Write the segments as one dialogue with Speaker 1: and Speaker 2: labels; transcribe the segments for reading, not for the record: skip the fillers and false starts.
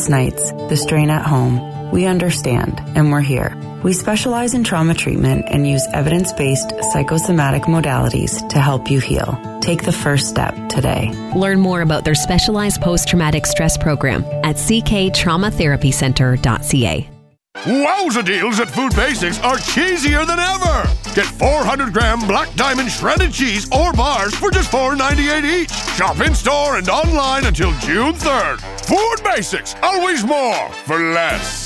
Speaker 1: sleepless nights, the strain at home. We understand, and we're here. We specialize in trauma treatment and use evidence-based psychosomatic modalities to help you heal. Take the first step today.
Speaker 2: Learn more about their specialized post-traumatic stress program at cktraumatherapycenter.ca.
Speaker 3: Wowza deals at Food Basics are cheesier than ever. Get 400-gram Black Diamond shredded cheese or bars for just $4.98 each. Shop in-store and online until June 3rd. Food Basics, always more for less.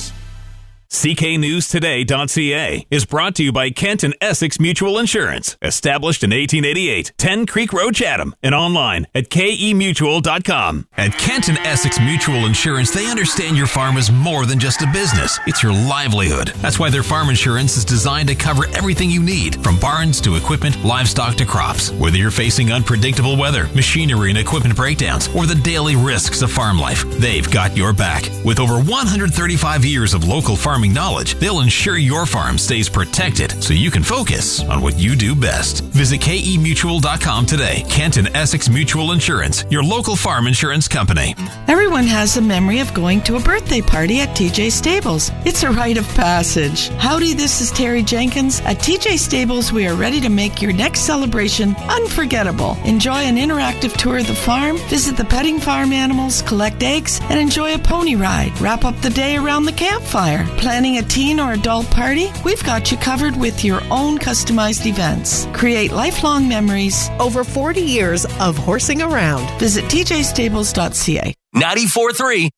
Speaker 4: CKNewsToday.ca is brought to you by Kent and Essex Mutual Insurance, established in 1888, 10 Creek Road, Chatham, and online at kemutual.com.
Speaker 5: At Kent and Essex Mutual Insurance, they understand your farm is more than just a business. It's your livelihood. That's why their farm insurance is designed to cover everything you need, from barns to equipment, livestock to crops. Whether you're facing unpredictable weather, machinery and equipment breakdowns, or the daily risks of farm life, they've got your back. With over 135 years of local farming knowledge, they'll ensure your farm stays protected so you can focus on what you do best. Visit kemutual.com today. Kent and Essex Mutual Insurance, your local farm insurance company.
Speaker 6: Everyone has a memory of going to a birthday party at TJ Stables. It's a rite of passage. Howdy, this is Terry Jenkins. At TJ Stables, we are ready to make your next celebration unforgettable. Enjoy an interactive tour of the farm, visit the petting farm animals, collect eggs, and enjoy a pony ride. Wrap up the day around the campfire. Planning a teen or adult party? We've got you covered with your own customized events. Create lifelong memories.
Speaker 7: Over 40 years of horsing around.
Speaker 6: Visit tjstables.ca.
Speaker 8: 94.3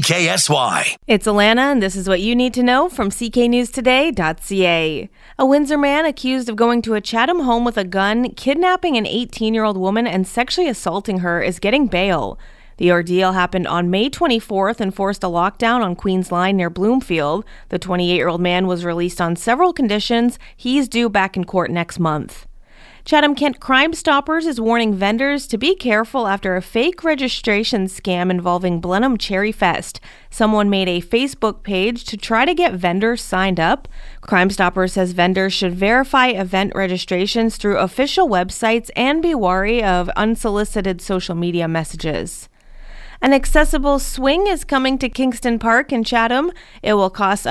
Speaker 8: CKSY.
Speaker 9: It's Alana, and this is what you need to know from cknewstoday.ca. A Windsor man accused of going to a Chatham home with a gun, kidnapping an 18-year-old woman, and sexually assaulting her is getting bail. The ordeal happened on May 24th and forced a lockdown on Queen's Line near Bloomfield. The 28-year-old man was released on several conditions. He's due back in court next month. Chatham-Kent Crime Stoppers is warning vendors to be careful after a fake registration scam involving Blenheim Cherry Fest. Someone made a Facebook page to try to get vendors signed up. Crime Stoppers says vendors should verify event registrations through official websites and be wary of unsolicited social media messages. An accessible swing is coming to Kingston Park in Chatham. It will cost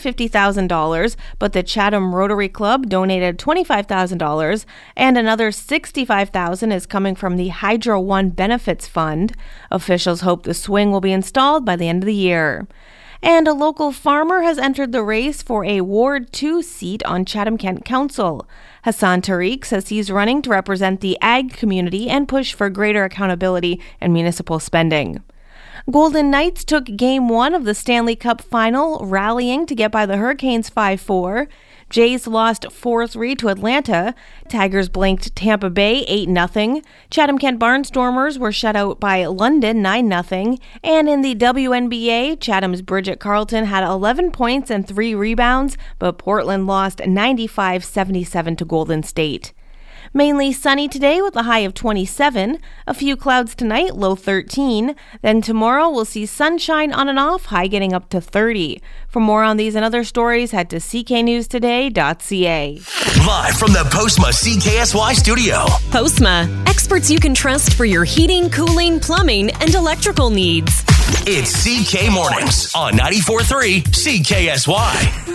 Speaker 9: $150,000, but the Chatham Rotary Club donated $25,000, and another $65,000 is coming from the Hydro One Benefits Fund. Officials hope the swing will be installed by the end of the year. And a local farmer has entered the race for a Ward 2 seat on Chatham-Kent Council. Hassan Tariq says he's running to represent the ag community and push for greater accountability in municipal spending. Golden Knights took Game 1 of the Stanley Cup Final, rallying to get by the Hurricanes 5-4. Jays lost 4-3 to Atlanta. Tigers blanked Tampa Bay 8-0. Chatham-Kent Barnstormers were shut out by London 9-0. And in the WNBA, Chatham's Bridget Carlton had 11 points and 3 rebounds, but Portland lost 95-77 to Golden State. Mainly sunny today with a high of 27. A few clouds tonight, low 13. Then tomorrow we'll see sunshine on and off, high getting up to 30. For more on these and other stories, head to cknewstoday.ca.
Speaker 8: Live from the Postma CKSY studio.
Speaker 2: Postma, experts you can trust for your heating, cooling, plumbing, and electrical needs.
Speaker 8: It's CK Mornings on 94.3 CKSY.